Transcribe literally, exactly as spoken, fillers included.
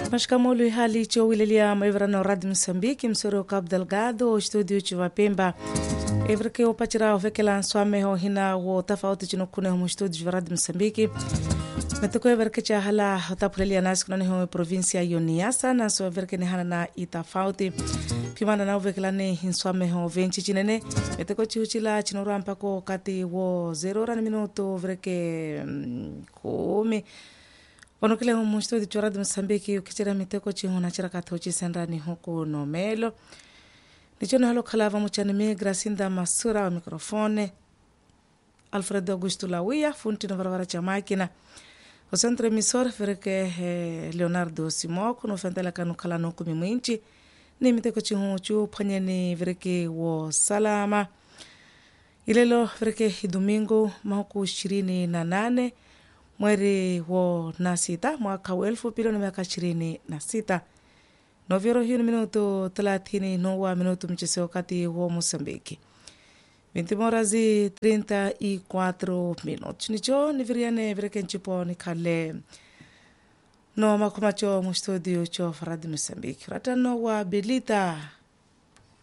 Mashkamolo hali cho wilelia maivra Radio Moçambique, msoro Cabo Delgado, estúdio de Pemba. Evra que o patira o vekela swame ho hina wo tafauti chino kune ho estúdio de Radio Moçambique. Metoko evra que cha hala tapulelia nas kuna ho província Yoniasa na so evra que ne hana na itafauti. Kimana na vekela ne hinswame ho venti chinene. Metoko chiuchila chino rampa ko kati wo zero ran minuto evra que kumi. Ono kile ho estúdio de Radio Moçambique o kichira miteko chihona chira katochi senda ni huko no melo. Nichona halo kalava mchane me Gracinda Masura wa mikrofone. Alfredo Augusto Lawia funti no varavara cha máquina. O centro emissor fereke eh, Leonardo Simoko no fentela kanu kala no kumi mwinchi. Ni miteko chihu chu panyeni vereke wo salama. Ilelo vereke domingo mahuku ishirini na nane. Mweri wo na sita mwaka wa elfu mbili na miaka ishirini na sita. Novyero hiyo ni minuto thelathini nowa minuto mchese wakati wa Moçambique. vinte horas e trinta e quatro minutos. Nicho ni viriane vireke nchipo ni kale no makumacho mu studio cho Radio Moçambique. Ratano wa Belita